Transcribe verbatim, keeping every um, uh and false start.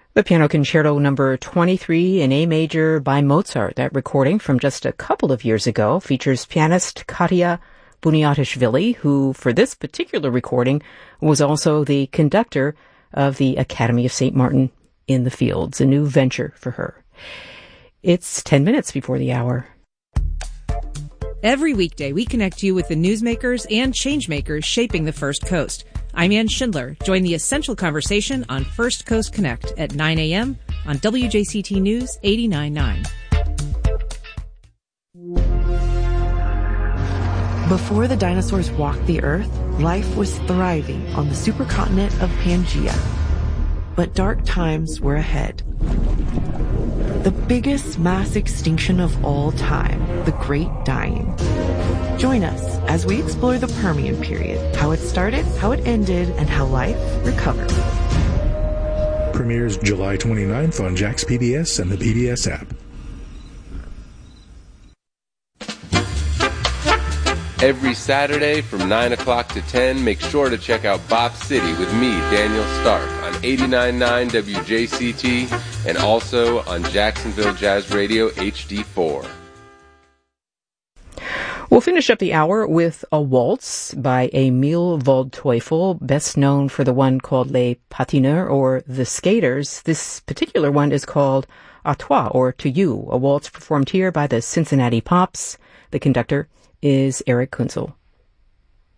The Piano Concerto number twenty-three in A major by Mozart. That recording from just a couple of years ago features pianist Katya Buniatishvili, who for this particular recording was also the conductor of the Academy of Saint Martin in the Fields, a new venture for her. It's ten minutes before the hour. Every weekday, we connect you with the newsmakers and changemakers shaping the First Coast. I'm Ann Schindler. Join the essential conversation on First Coast Connect at nine a.m. on W J C T News eighty-nine point nine. Before the dinosaurs walked the Earth, life was thriving on the supercontinent of Pangaea. But dark times were ahead. The biggest mass extinction of all time, the Great Dying. Join us as we explore the Permian period, how it started, how it ended, and how life recovered. Premieres July twenty-ninth on Jax P B S and the P B S app. Every Saturday from nine o'clock to ten, make sure to check out Bop City with me, Daniel Stark, on eighty-nine point nine W J C T and also on Jacksonville Jazz Radio H D four. We'll finish up the hour with a waltz by Emil Waldteufel, best known for the one called Les Patineurs, or The Skaters. This particular one is called À Toi, or To You, a waltz performed here by the Cincinnati Pops. The conductor is Eric Kunzel.